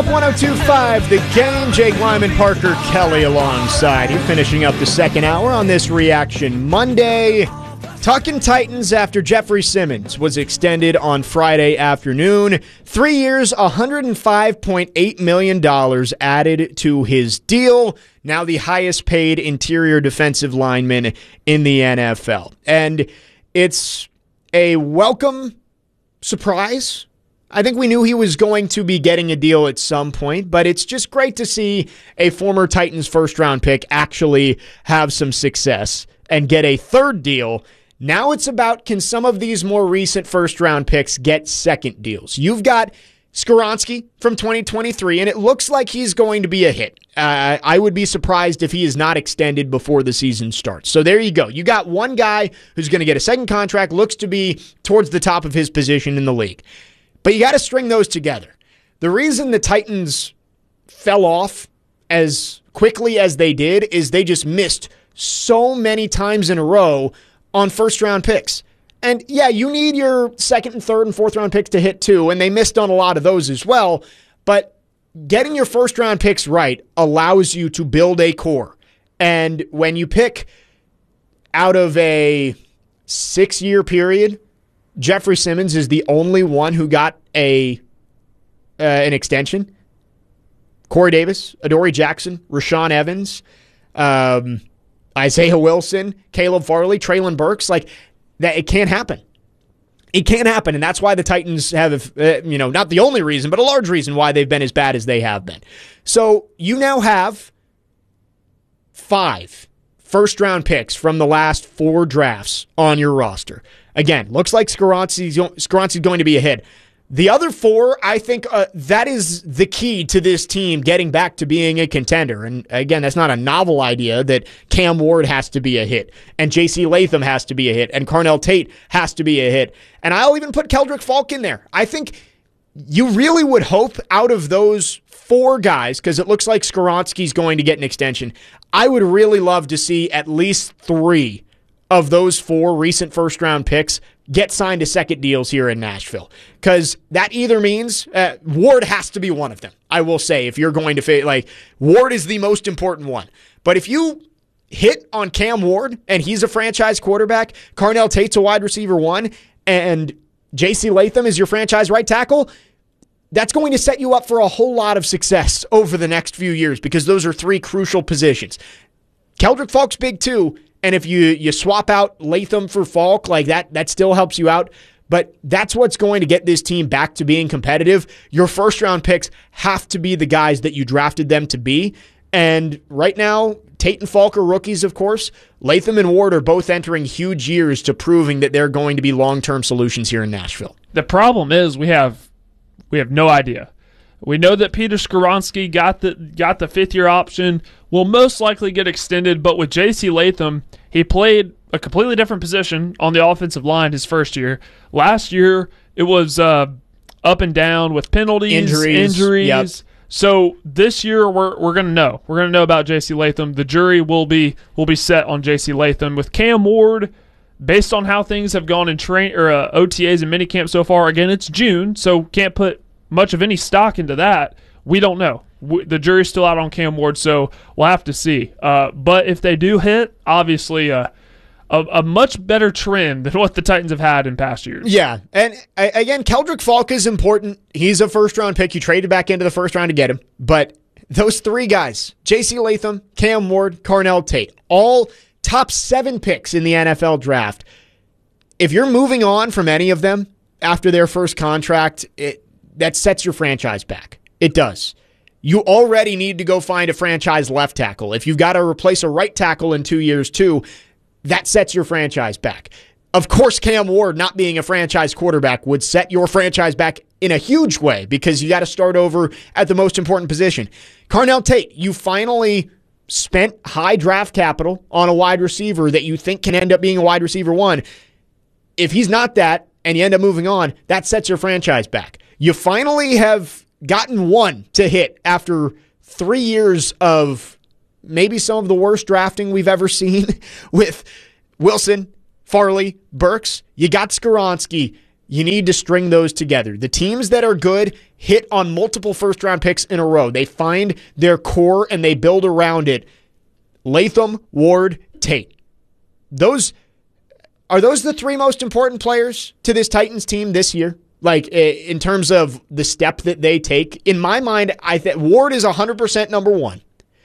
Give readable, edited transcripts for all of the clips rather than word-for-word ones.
1025, The Game. Jake Lyman, Parker Kelly alongside you, finishing up the second hour on this Reaction Monday. Talking Titans after Jeffrey Simmons was extended on Friday afternoon. 3 years, $105.8 million added to his deal. Now the highest paid interior defensive lineman in the NFL. And it's a welcome surprise. I think we knew he was going to be getting a deal at some point, but it's just great to see a former Titans first-round pick actually have some success and get a third deal. Now it's about, can some of these more recent first-round picks get second deals? You've got Skoronski from 2023, and it looks like he's going to be a hit. I would be surprised if he is not extended before the season starts. So there you go. You got one guy who's going to get a second contract, looks to be towards the top of his position in the league. But you got to string those together. The reason the Titans fell off as quickly as they did is they just missed so many times in a row on first-round picks. And yeah, you need your second and third and fourth-round picks to hit too, and they missed on a lot of those as well. But getting your first-round picks right allows you to build a core. And when you pick out of a 6-year period, Jeffrey Simmons is the only one who got an extension. Corey Davis, Adoree Jackson, Rashaan Evans, Isaiah Wilson, Caleb Farley, Treylon Burks. Like, that, it can't happen. It can't happen, and that's why the Titans have, not the only reason, but a large reason why they've been as bad as they have been. So you now have 5 first-round picks from the last 4 drafts on your roster. Again, looks like Skoronski's going to be a hit. The other 4, I think that is the key to this team getting back to being a contender. And again, that's not a novel idea that Cam Ward has to be a hit, and J.C. Latham has to be a hit, and Carnell Tate has to be a hit. And I'll even put Keldrick Falk in there. I think you really would hope out of those 4 guys, because it looks like Skoronski's going to get an extension, I would really love to see at least 3 of those 4 recent first-round picks get signed to second deals here in Nashville. Because that either means Ward has to be one of them, I will say, if you're going to Ward is the most important one. But if you hit on Cam Ward and he's a franchise quarterback, Carnell Tate's a wide receiver 1, and J.C. Latham is your franchise right tackle, that's going to set you up for a whole lot of success over the next few years, because those are 3 crucial positions. Keldrick Falk's big too, and if you swap out Latham for Falk, like that still helps you out. But that's what's going to get this team back to being competitive. Your first-round picks have to be the guys that you drafted them to be. And right now, Tate and Falk are rookies, of course. Latham and Ward are both entering huge years to proving that they're going to be long-term solutions here in Nashville. The problem is we have no idea. We know that Peter Skoronski got the fifth-year option, will most likely get extended, but with J.C. Latham, he played a completely different position on the offensive line his first year. Last year, it was up and down with penalties, injuries. Yep. So this year, we're going to know. We're going to know about J.C. Latham. The jury will be set on J.C. Latham. With Cam Ward, based on how things have gone in OTAs and minicamp so far, again, it's June, so can't put much of any stock into that. We don't know. The jury's still out on Cam Ward, so we'll have to see. But if they do hit, obviously a much better trend than what the Titans have had in past years. Yeah, and again, Keldrick Falk is important. He's a first-round pick. You traded back into the first round to get him. But those 3 guys, J.C. Latham, Cam Ward, Carnell Tate, all top 7 picks in the NFL draft. If you're moving on from any of them after their first contract, that sets your franchise back. It does. You already need to go find a franchise left tackle. If you've got to replace a right tackle in 2 years too, that sets your franchise back. Of course, Cam Ward not being a franchise quarterback would set your franchise back in a huge way, because you got to start over at the most important position. Carnell Tate, you finally spent high draft capital on a wide receiver that you think can end up being a wide receiver 1. If he's not that, and you end up moving on, that sets your franchise back. You finally have gotten one to hit after 3 years of maybe some of the worst drafting we've ever seen with Wilson, Farley, Burks. You got Skoronski. You need to string those together. The teams that are good hit on multiple first-round picks in a row. They find their core and they build around it. Latham, Ward, Tate. Are those the three most important players to this Titans team this year? Like, in terms of the step that they take? In my mind, I think Ward is 100% number one.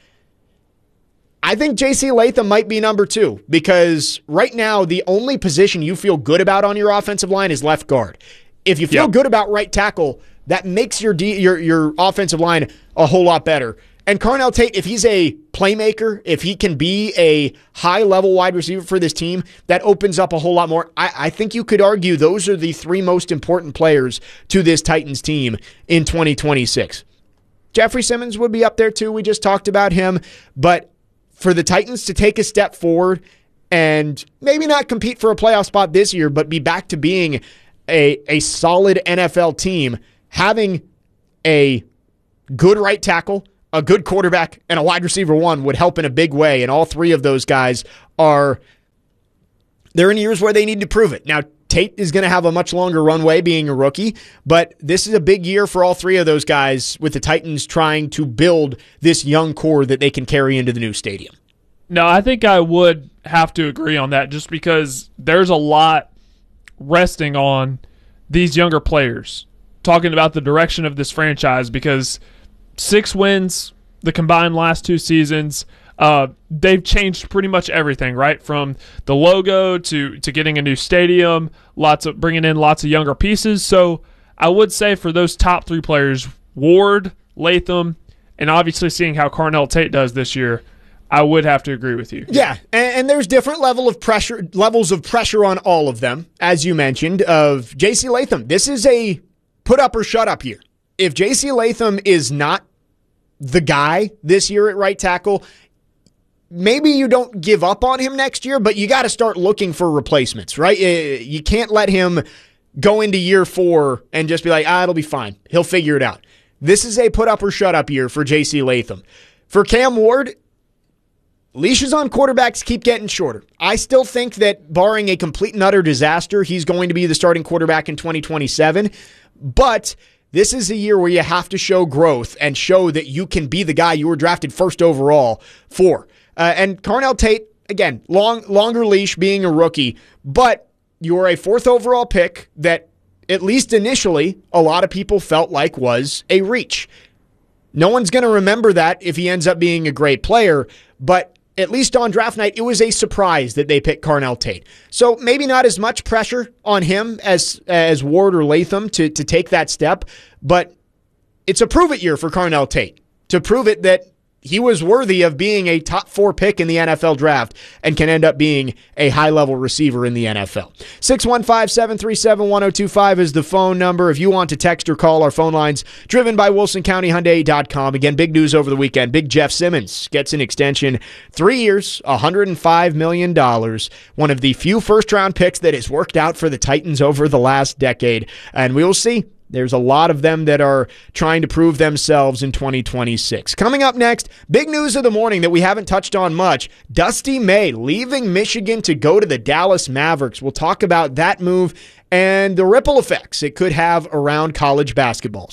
I think J.C. Latham might be number two, because right now the only position you feel good about on your offensive line is left guard. If you feel good about right tackle, that makes your offensive line a whole lot better. And Carnell Tate, if he's a playmaker, if he can be a high-level wide receiver for this team, that opens up a whole lot more. I think you could argue those are the three most important players to this Titans team in 2026. Jeffrey Simmons would be up there too. We just talked about him. But for the Titans to take a step forward and maybe not compete for a playoff spot this year, but be back to being a solid NFL team, having a good right tackle, a good quarterback, and a wide receiver one would help in a big way. And all three of those guys they're in years where they need to prove it. Now, Tate is going to have a much longer runway being a rookie, but this is a big year for all three of those guys, with the Titans trying to build this young core that they can carry into the new stadium. No, I think I would have to agree on that, just because there's a lot resting on these younger players, talking about the direction of this franchise, because 6 wins the combined last 2 seasons. They've changed pretty much everything, right? From the logo to getting a new stadium, bringing in lots of younger pieces. So I would say for those top 3 players, Ward, Latham, and obviously seeing how Carnell Tate does this year, I would have to agree with you. Yeah, and there's different levels of pressure on all of them, as you mentioned, of J.C. Latham. This is a put up or shut up year. If J.C. Latham is not the guy this year at right tackle, maybe you don't give up on him next year, but you got to start looking for replacements, right? You can't let him go into year 4 and just be like, it'll be fine. He'll figure it out. This is a put up or shut up year for J.C. Latham. For Cam Ward, leashes on quarterbacks keep getting shorter. I still think that barring a complete and utter disaster, he's going to be the starting quarterback in 2027, but this is a year where you have to show growth and show that you can be the guy you were drafted first overall for. And Carnell Tate, again, longer leash being a rookie, but you're a 4th overall pick that, at least initially, a lot of people felt like was a reach. No one's going to remember that if he ends up being a great player, but at least on draft night, it was a surprise that they picked Carnell Tate. So maybe not as much pressure on him as Ward or Latham to take that step, but it's a prove-it year for Carnell Tate, to prove it that he was worthy of being a top 4 pick in the NFL draft and can end up being a high-level receiver in the NFL. 615-737-1025 is the phone number. If you want to text or call, our phone lines driven by WilsonCountyHyundai.com. Again, big news over the weekend. Big Jeff Simmons gets an extension, 3 years, $105 million. One of the few first-round picks that has worked out for the Titans over the last decade. And we will see. There's a lot of them that are trying to prove themselves in 2026. Coming up next, big news of the morning that we haven't touched on much. Dusty May leaving Michigan to go to the Dallas Mavericks. We'll talk about that move and the ripple effects it could have around college basketball.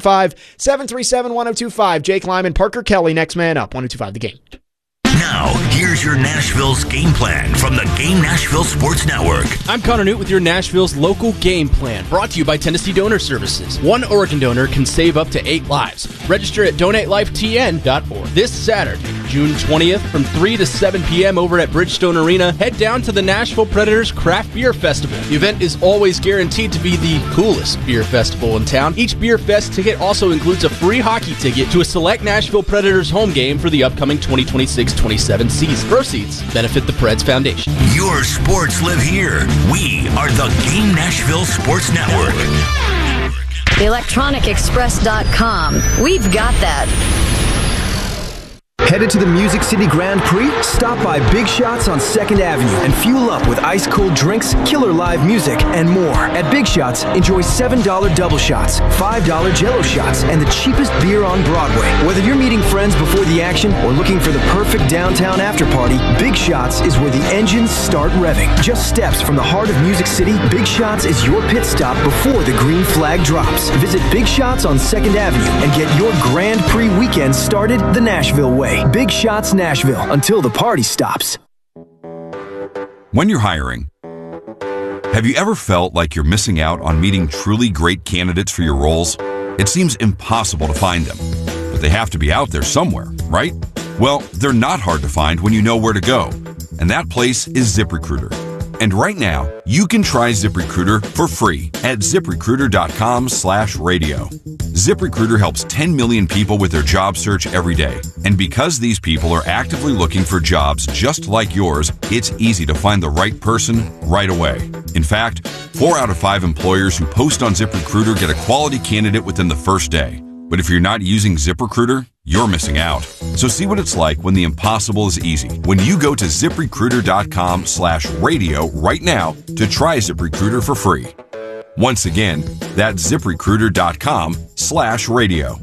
615-737-1025. Jake Lyman, Parker Kelly, next man up. 1025 The Game. Now, here's your Nashville's game plan from the Game Nashville Sports Network. I'm Connor Newt with your Nashville's local game plan, brought to you by Tennessee Donor Services. One organ donor can save up to 8 lives. Register at donatelifetn.org. This Saturday, June 20th, from 3 to 7 p.m. over at Bridgestone Arena, head down to the Nashville Predators Craft Beer Festival. The event is always guaranteed to be the coolest beer festival in town. Each Beer Fest ticket also includes a free hockey ticket to a select Nashville Predators home game for the upcoming 2026-27 season. Proceeds benefit the Preds Foundation. Your sports live here. We are the Game Nashville Sports Network. ElectronicExpress.com. We've got that. Headed to the Music City Grand Prix? Stop by Big Shots on 2nd Avenue and fuel up with ice-cold drinks, killer live music, and more. At Big Shots, enjoy $7 double shots, $5 Jell-O shots, and the cheapest beer on Broadway. Whether you're meeting friends before the action or looking for the perfect downtown after party, Big Shots is where the engines start revving. Just steps from the heart of Music City, Big Shots is your pit stop before the green flag drops. Visit Big Shots on 2nd Avenue and get your Grand Prix weekend started the Nashville way. Big Shots Nashville, until the party stops. When you're hiring, have you ever felt like you're missing out on meeting truly great candidates for your roles? It seems impossible to find them, but they have to be out there somewhere, right? Well, they're not hard to find when you know where to go, and that place is ZipRecruiter. And right now, you can try ZipRecruiter for free at ZipRecruiter.com/radio. ZipRecruiter helps 10 million people with their job search every day. And because these people are actively looking for jobs just like yours, it's easy to find the right person right away. In fact, 4 out of 5 employers who post on ZipRecruiter get a quality candidate within the first day. But if you're not using ZipRecruiter, you're missing out. So see what it's like when the impossible is easy. When you go to ZipRecruiter.com/radio right now to try ZipRecruiter for free. Once again, that's ZipRecruiter.com/radio.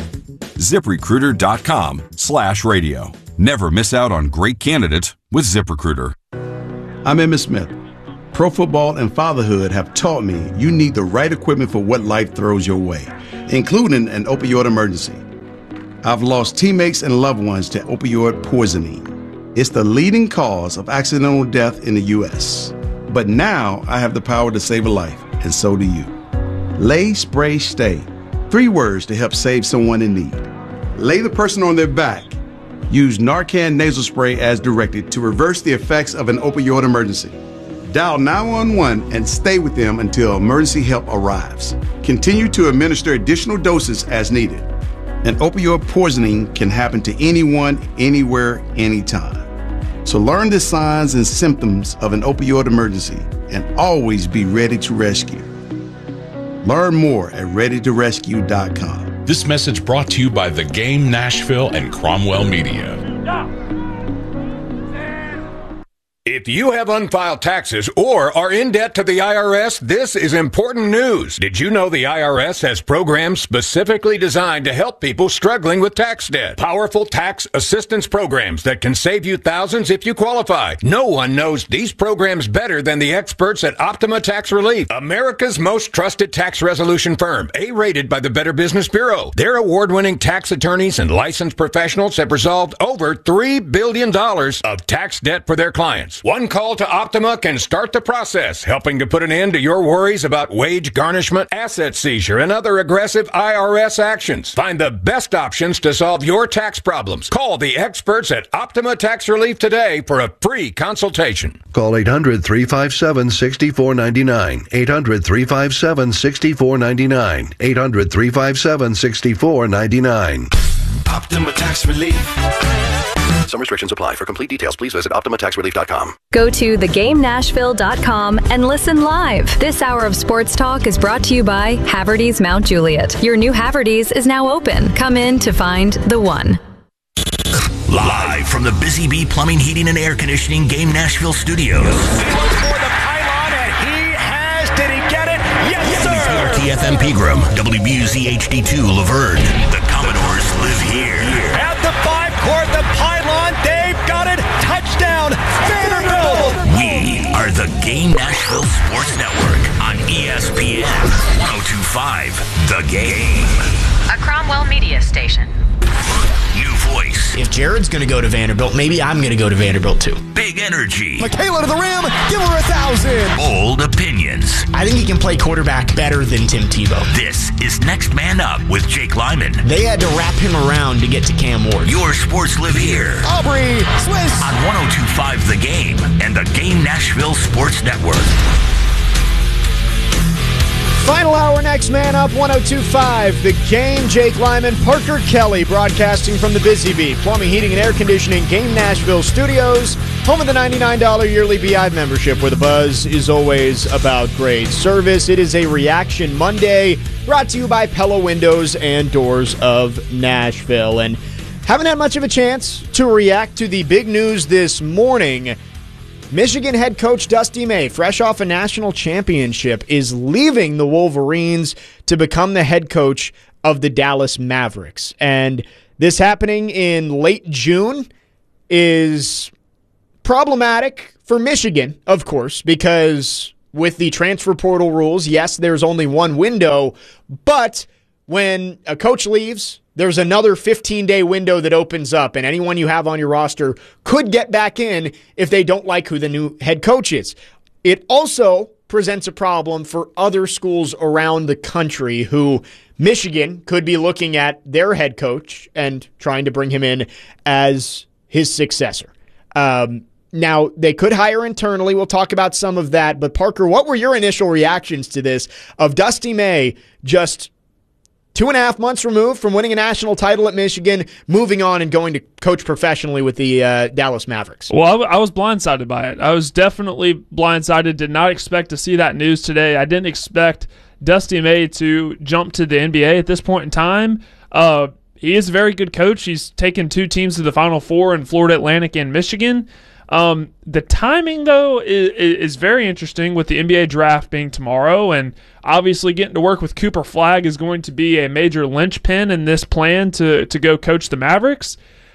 ZipRecruiter.com/radio. Never miss out on great candidates with ZipRecruiter. I'm Emmitt Smith. Pro football and fatherhood have taught me you need the right equipment for what life throws your way, including an opioid emergency. I've lost teammates and loved ones to opioid poisoning. It's the leading cause of accidental death in the U.S. But now I have the power to save a life, and so do you. Lay, Spray, Stay. 3 words to help save someone in need. Lay the person on their back. Use Narcan nasal spray as directed to reverse the effects of an opioid emergency. Dial 911 and stay with them until emergency help arrives. Continue to administer additional doses as needed. An opioid poisoning can happen to anyone, anywhere, anytime. So learn the signs and symptoms of an opioid emergency and always be ready to rescue. Learn more at ReadyToRescue.com. This message brought to you by The Game Nashville and Cromwell Media. If you have unfiled taxes or are in debt to the IRS, this is important news. Did you know the IRS has programs specifically designed to help people struggling with tax debt? Powerful tax assistance programs that can save you thousands if you qualify. No one knows these programs better than the experts at Optima Tax Relief, America's most trusted tax resolution firm, A-rated by the Better Business Bureau. Their award-winning tax attorneys and licensed professionals have resolved over $3 billion of tax debt for their clients. One call to Optima can start the process, helping to put an end to your worries about wage garnishment, asset seizure, and other aggressive IRS actions. Find the best options to solve your tax problems. Call the experts at Optima Tax Relief today for a free consultation. Call 800-357-6499. 800-357-6499. 800-357-6499. Optima Tax Relief. Some restrictions apply. For complete details, please visit OptimaTaxRelief.com. Go to thegamenashville.com and listen live. This hour of sports talk is brought to you by Haverty's Mount Juliet. Your new Haverty's is now open. Come in to find the one. Live from the Busy Bee Plumbing, Heating, and Air Conditioning Game Nashville studios. He looks for the pylon, and he has. Did he get it? Yes, sir! WPRT-FM Pegram, WBUZ HD2 Laverne. The Commodores live here. At the 5-court, the pylon, they've got it. Touchdown, Vanderbilt! We are the Game Nashville Sports Network on ESPN 102.5 The Game. A Cromwell Media station. New voice. If Jared's going to go to Vanderbilt, maybe I'm going to go to Vanderbilt too. Big energy. Michaela to the rim. Give her 1,000. Bold opinions. I think he can play quarterback better than Tim Tebow. This is Next Man Up with Jake Lyman. They had to wrap him around to get to Cam Ward. Your sports live here. Aubrey, Swiss. On 102.5 The Game and the Game Nashville Sports Network. Final hour, Next Man Up, 102.5 The Game. Jake Lyman, Parker Kelly, broadcasting from the Busy Bee Plumbing, Heating, and Air Conditioning Game Nashville studios, home of the $99 yearly Beehive membership, where the buzz is always about great service. It is a Reaction Monday, brought to you by Pella Windows and Doors of Nashville. And Haven't had much of a chance to react to the big news this morning. Michigan head coach Dusty May, fresh off a national championship, is leaving the Wolverines to become the head coach of the Dallas Mavericks. And this happening in late June is problematic for Michigan, of course, because with the transfer portal rules, yes, there's only one window, but when a coach leaves, there's another 15-day window that opens up, and anyone you have on your roster could get back in if they don't like who the new head coach is. It also presents a problem for other schools around the country who Michigan could be looking at their head coach and trying to bring him in as his successor. Now, they could hire internally. We'll talk about some of that. But, Parker, what were your initial reactions to this of Dusty May just 2.5 months removed from winning a national title at Michigan, moving on and going to coach professionally with the Dallas Mavericks? Well, I was blindsided by it. I was definitely blindsided. Did not expect to see that news today. I didn't expect Dusty May to jump to the NBA at this point in time. He is a very good coach. He's taken 2 teams to the Final Four in Florida Atlantic and Michigan. The timing, though, is very interesting with the NBA draft being tomorrow, and obviously getting to work with Cooper Flagg is going to be a major linchpin in this plan to go coach the Mavericks.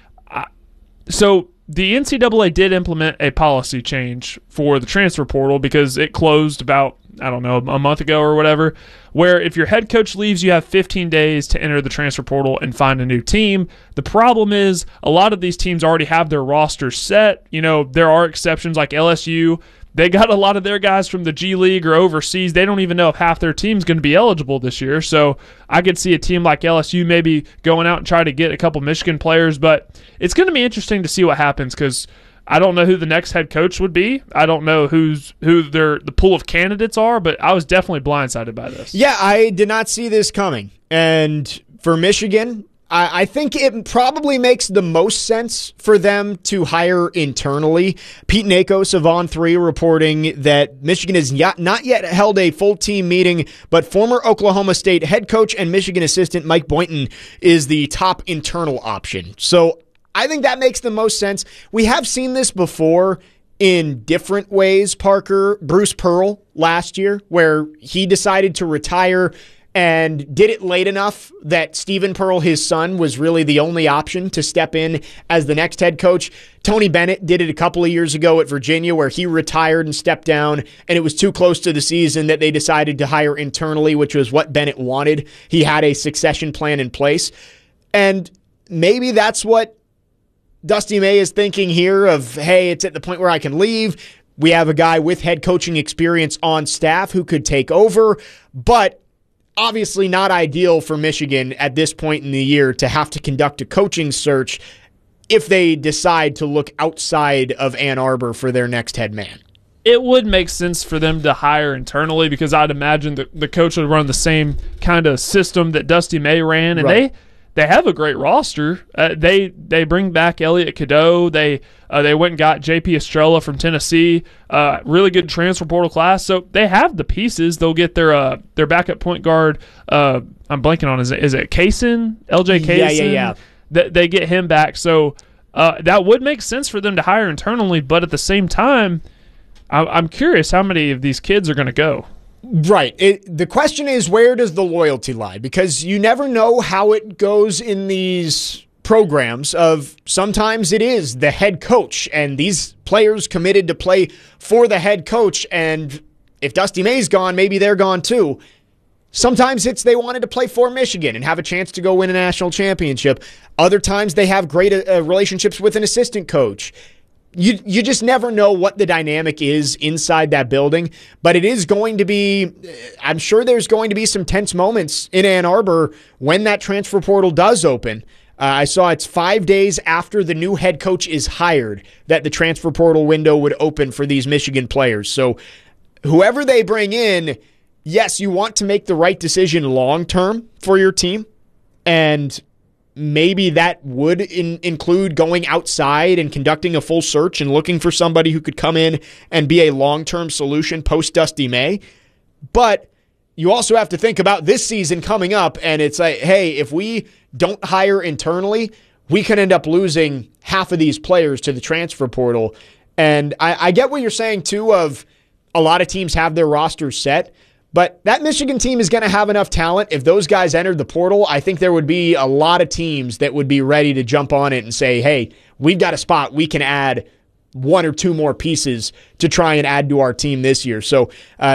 So the NCAA did implement a policy change for the transfer portal because it closed about, a month ago or whatever, where if your head coach leaves, you have 15 days to enter the transfer portal and find a new team. The problem is a lot of these teams already have their rosters set. There are exceptions like LSU. They got a lot of their guys from the G League or overseas. They don't even know if half their team's going to be eligible this year. So I could see a team like LSU maybe going out and try to get a couple Michigan players. But it's going to be interesting to see what happens because I don't know who the next head coach would be. I don't know who the pool of candidates are, but I was definitely blindsided by this. Yeah, I did not see this coming. And for Michigan, I think it probably makes the most sense for them to hire internally. Pete Nakos of On3 reporting that Michigan has not yet held a full team meeting, but former Oklahoma State head coach and Michigan assistant Mike Boynton is the top internal option. So I think that makes the most sense. We have seen this before in different ways, Parker. Bruce Pearl last year, where he decided to retire and did it late enough that Stephen Pearl, his son, was really the only option to step in as the next head coach. Tony Bennett did it a couple of years ago at Virginia where he retired and stepped down, and it was too close to the season that they decided to hire internally, which was what Bennett wanted. He had a succession plan in place. And maybe that's what Dusty May is thinking here of, hey, it's at the point where I can leave. We have a guy with head coaching experience on staff who could take over, but obviously not ideal for Michigan at this point in the year to have to conduct a coaching search if they decide to look outside of Ann Arbor for their next head man. It would make sense for them to hire internally because I'd imagine the coach would run the same kind of system that Dusty May ran, and right. They have a great roster. They bring back Elliot Cadeau. They went and got J.P. Estrella from Tennessee. Really good transfer portal class. So they have the pieces. They'll get their backup point guard. I'm blanking on is it Kaysen? LJ Kaysen? Yeah. They get him back. So that would make sense for them to hire internally. But at the same time, I'm curious how many of these kids are going to go. Right. The question is, where does the loyalty lie? Because you never know how it goes in these programs of sometimes it is the head coach and these players committed to play for the head coach, and if Dusty May's gone, maybe they're gone too. Sometimes it's they wanted to play for Michigan and have a chance to go win a national championship. Other times they have great relationships with an assistant coach. You just never know what the dynamic is inside that building, but it is going to be, I'm sure there's going to be some tense moments in Ann Arbor when that transfer portal does open. I saw it's 5 days after the new head coach is hired that the transfer portal window would open for these Michigan players. So whoever they bring in, yes, you want to make the right decision long-term for your team, and maybe that would include going outside and conducting a full search and looking for somebody who could come in and be a long-term solution post-Dusty May. But you also have to think about this season coming up, and it's like, hey, if we don't hire internally, we could end up losing half of these players to the transfer portal. And I get what you're saying, too, of a lot of teams have their rosters set. But that Michigan team is going to have enough talent. If those guys entered the portal, I think there would be a lot of teams that would be ready to jump on it and say, hey, we've got a spot. We can add 1 or 2 more pieces to try and add to our team this year. So,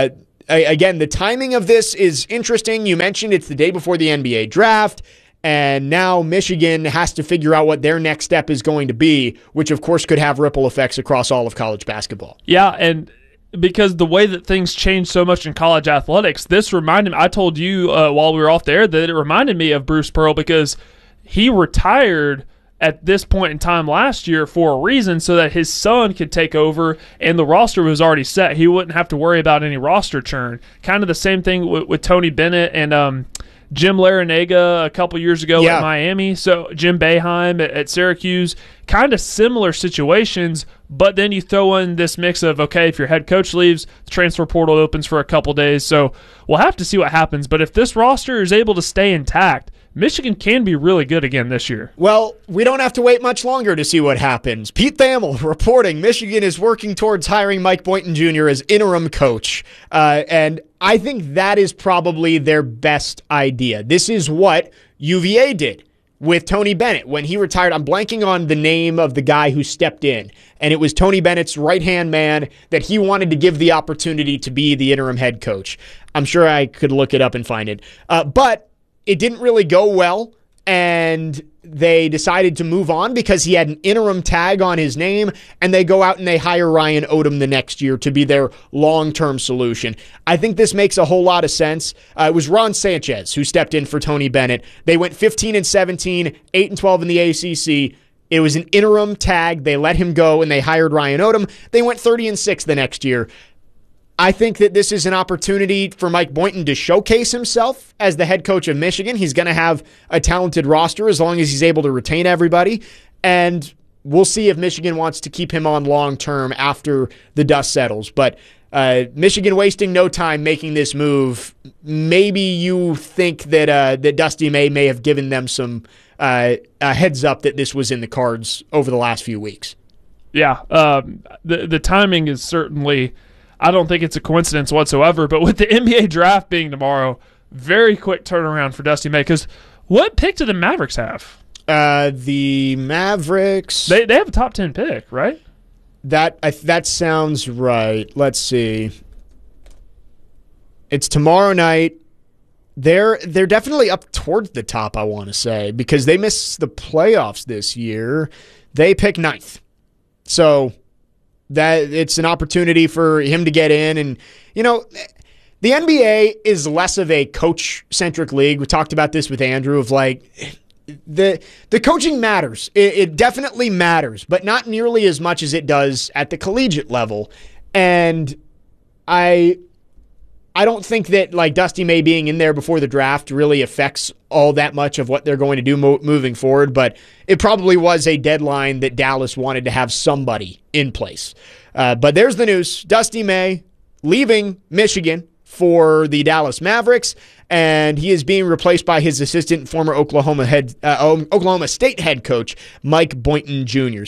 again, the timing of this is interesting. You mentioned it's the day before the NBA draft, and now Michigan has to figure out what their next step is going to be, which, of course, could have ripple effects across all of college basketball. Yeah, and because the way that things change so much in college athletics, this reminded me, I told you while we were off there that it reminded me of Bruce Pearl because he retired at this point in time last year for a reason so that his son could take over and the roster was already set. He wouldn't have to worry about any roster churn. Kind of the same thing with Tony Bennett and Jim Larinaga a couple years ago at Miami. So Jim Boeheim at Syracuse, kind of similar situations, but then you throw in this mix of, okay, if your head coach leaves, the transfer portal opens for a couple days. So we'll have to see what happens. But if this roster is able to stay intact, Michigan can be really good again this year. Well, we don't have to wait much longer to see what happens. Pete Thamel reporting Michigan is working towards hiring Mike Boynton Jr. as interim coach. And I think that is probably their best idea. This is what UVA did with Tony Bennett when he retired. I'm blanking on the name of the guy who stepped in, and it was Tony Bennett's right-hand man that he wanted to give the opportunity to be the interim head coach. I'm sure I could look it up and find it. But it didn't really go well, and they decided to move on because he had an interim tag on his name, and they go out and they hire Ryan Odom the next year to be their long-term solution. I think this makes a whole lot of sense. It was Ron Sanchez who stepped in for Tony Bennett. They went 15-17, 8-12 in the ACC. It was an interim tag. They let him go, and they hired Ryan Odom. They went 30-6 the next year. I think that this is an opportunity for Mike Boynton to showcase himself as the head coach of Michigan. He's going to have a talented roster as long as he's able to retain everybody. And we'll see if Michigan wants to keep him on long-term after the dust settles. But Michigan wasting no time making this move. Maybe you think that Dusty may have given them some a heads up that this was in the cards over the last few weeks. Yeah, the timing is certainly... I don't think it's a coincidence whatsoever, but with the NBA draft being tomorrow, very quick turnaround for Dusty May. Because what pick do the Mavericks have? The Mavericks... They have a top 10 pick, right? That sounds right. Let's see. It's tomorrow night. They're definitely up towards the top, I want to say, because they missed the playoffs this year. They pick 9th. So... that it's an opportunity for him to get in. And, you know, the NBA is less of a coach-centric league. We talked about this with Andrew of, like, the coaching matters. It definitely matters, but not nearly as much as it does at the collegiate level. And I don't think that, like, Dusty May being in there before the draft really affects all that much of what they're going to do moving forward, but it probably was a deadline that Dallas wanted to have somebody in place. But there's the news. Dusty May leaving Michigan for the Dallas Mavericks, and he is being replaced by his assistant, former Oklahoma State head coach, Mike Boynton Jr.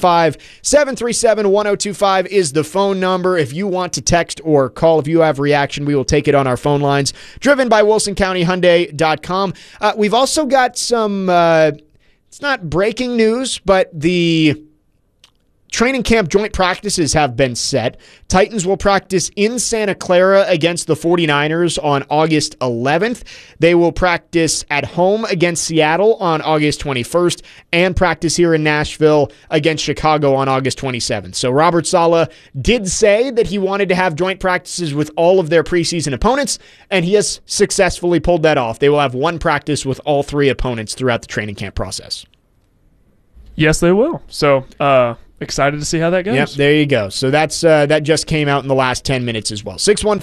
615-737-1025 is the phone number. If you want to text or call, if you have reaction, we will take it on our phone lines. Driven by WilsonCountyHyundai.com. We've also got some, it's not breaking news, but the training camp joint practices have been set. Titans will practice in Santa Clara against the 49ers on August 11th. They will practice at home against Seattle on August 21st and practice here in Nashville against Chicago on August 27th. So Robert Saleh did say that he wanted to have joint practices with all of their preseason opponents, and he has successfully pulled that off. They will have one practice with all 3 opponents throughout the training camp process. Yes, they will. So, excited to see how that goes. Yep, there you go. So that's that just came out in the last 10 minutes as well.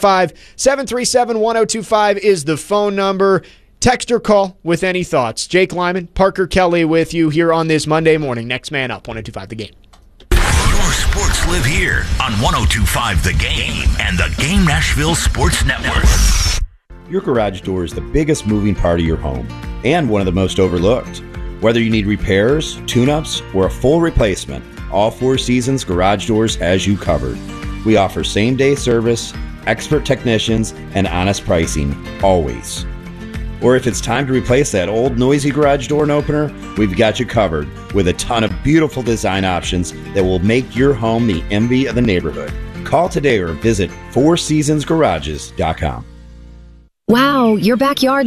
615-737-1025 is the phone number. Text or call with any thoughts. Jake Lyman, Parker Kelly with you here on this Monday morning. Next man up, 102.5 The Game. Your sports live here on 102.5 The Game and the Game Nashville Sports Network. Your garage door is the biggest moving part of your home and one of the most overlooked. Whether you need repairs, tune-ups, or a full replacement, all Four Seasons Garage Doors has you covered. We offer same-day service, expert technicians, and honest pricing, always. Or if it's time to replace that old noisy garage door opener, we've got you covered with a ton of beautiful design options that will make your home the envy of the neighborhood. Call today or visit fourseasonsgarages.com. Wow, your backyard